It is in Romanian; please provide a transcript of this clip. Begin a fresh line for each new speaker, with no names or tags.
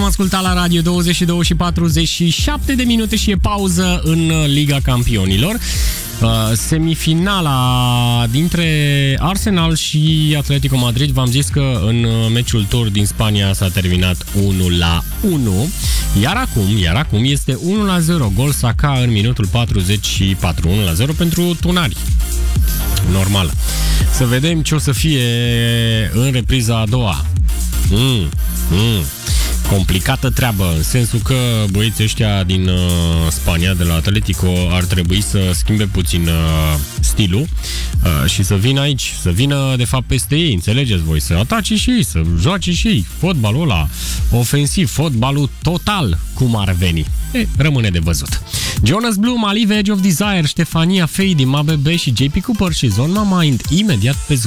ascultat la radio, 22 și 47 de minute și e pauză în Liga Campionilor. Semifinala dintre Arsenal și Atletico Madrid, v-am zis că în meciul tur din Spania s-a terminat 1-1, iar acum este 1-0, gol Saka în minutul 44, 1-0 pentru tunari. Normal. Să vedem ce o să fie în repriza a doua. Complicată treabă, în sensul că băieții ăștia din Spania, de la Atletico, ar trebui să schimbe puțin stilul și să vină aici, să vină de fapt peste ei, înțelegeți voi, să atace și ei, să joace și ei fotbalul ăla ofensiv, fotbalul total, cum ar veni. Rămâne de văzut. Jonas Blue, Malive, Edge of Desire, Ștefania, Fade, Mabb și JP Cooper și Zone My Mind, imediat pe Zoom.